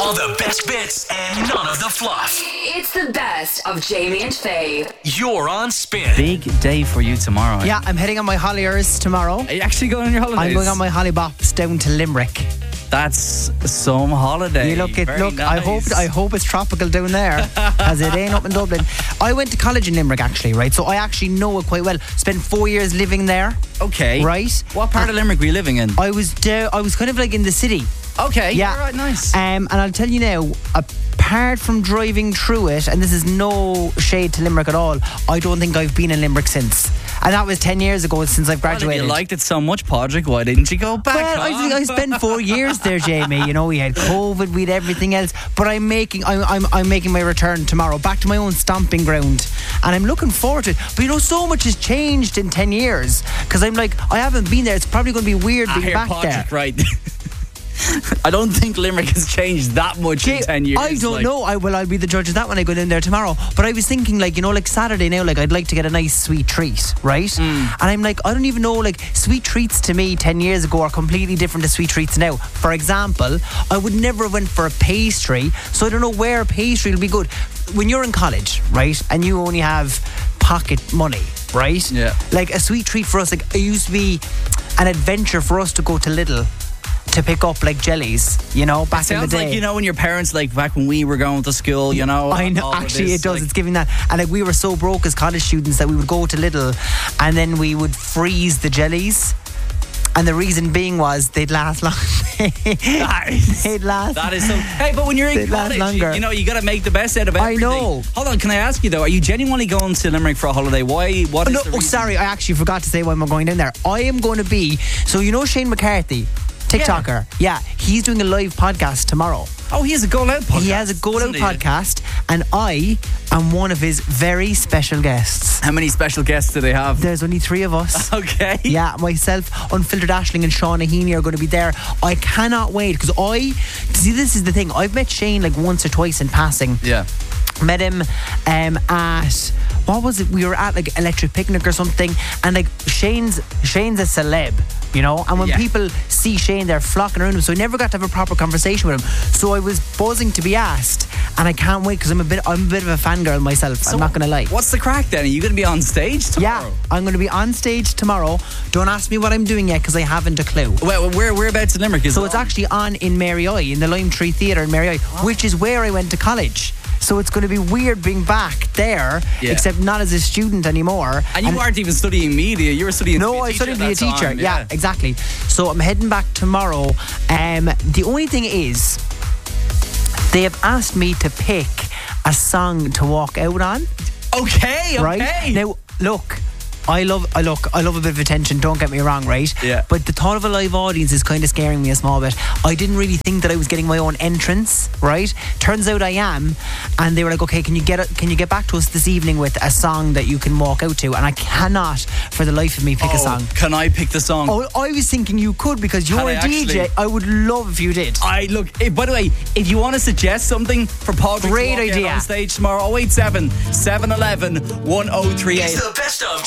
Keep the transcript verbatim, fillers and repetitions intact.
All the best bits and none of the fluff. It's the best of Jamie and Faye. You're on Spin. Big day for you tomorrow. Yeah, I'm heading on my Holliers tomorrow. Are you actually going on your holidays? I'm going on my Holly Bops down to Limerick. That's some holiday. You look, it, Very look. nice. I hope, I hope it's tropical down there, as it ain't up in Dublin. I went to college in Limerick, actually, right? So I actually know it quite well. Spent four years living there. Okay. Right. What part of Limerick were you living in? I was there. I was kind of like in the city. Okay. Yeah. All right. Nice. Um, and I'll tell you now, apart from driving through it, and this is no shade to Limerick at all, I don't think I've been in Limerick since. And that was ten years ago since I've graduated. Well, if you liked it so much, Padraig, why didn't you go back? Well, I think I spent four years there, Jamie. You know, we had COVID, we had everything else. But I'm making, I'm, I'm, I'm making my return tomorrow, back to my own stomping ground, and I'm looking forward to it. But you know, so much has changed in ten years because I'm like, I haven't been there. It's probably going to be weird being I hear back Padraig, there. right? I don't think Limerick has changed that much in ten years. I don't like. know. I well, I'll be the judge of that when I go in there tomorrow. But I was thinking, like, you know, like Saturday now, like I'd like to get a nice sweet treat, right? Mm. And I'm like, I don't even know, like, sweet treats to me ten years ago are completely different to sweet treats now. For example, I would never have went for a pastry, so I don't know where pastry will be good. When you're in college, right, and you only have pocket money, right? Yeah. Like a sweet treat for us, like it used to be an adventure for us to go to Lidl to pick up like jellies, you know, back Sounds in the day. like, you know, when your parents, like back when we were going to school, you know. I know, all of actually this, it does, like- it's giving that. And like we were so broke as college students that we would go to Lidl and then we would freeze the jellies. And the reason being was they'd last long. That is, they'd last. that is so. Hey, but when you're in They'd last college, you, longer. you know, you got to make the best out of I everything. know. Hold on, can I ask you though? Are you genuinely going to Limerick for a holiday? Why? What is No, the oh, reason? sorry, I actually forgot to say why I'm going down there. I am going to be, so you know Shane McCarthy, TikToker? Yeah, he's doing a live podcast tomorrow. Oh, he has a Go Loud podcast. He has a Go Loud doesn't he? podcast, and I am one of his very special guests. How many special guests do they have? There's only three of us. Okay. Yeah, myself, Unfiltered Ashling, and Sean Heaney are going to be there. I cannot wait because I see. This is the thing. I've met Shane like once or twice in passing. Yeah. Met him um, at what was it? We were at like Electric Picnic or something, and like Shane's Shane's a celeb, you know. And when Yeah. people see Shane, they're flocking around him. So I never got to have a proper conversation with him. So I was buzzing to be asked, and I can't wait because I'm a bit I'm a bit of a fangirl myself. So I'm not going to lie. What's the crack then? Are you going to be on stage tomorrow? Yeah, I'm going to be on stage tomorrow. Don't ask me what I'm doing yet because I haven't a clue. Well, where whereabouts in Limerick is So it it's on? actually on in Mary I, in the Lime Tree Theatre in Mary I, which is where I went to college. So it's going to be weird being back there, Yeah. except not as a student anymore. And you weren't even studying media. You were studying. No, to be a I teacher studied to be a at that teacher. time, Yeah, exactly. So I'm heading back tomorrow. Um, the only thing is, they have asked me to pick a song to walk out on. Okay. Okay. Right now, look. I love, I look, I love a bit of attention. Don't get me wrong, right? Yeah. But the thought of a live audience is kind of scaring me a small bit. I didn't really think that I was getting my own entrance, right? Turns out I am, and they were like, "Okay, can you get, a, can you get back to us this evening with a song that you can walk out to?" And I cannot, for the life of me, pick oh, a song. Can I pick the song? Oh, I was thinking you could because you're Can I a D J. actually? I would love if you did. I look. eh, by the way, if you want to suggest something for Paul, Great idea. on stage tomorrow, oh eight seven, seven one one, one oh three eight. It's the best of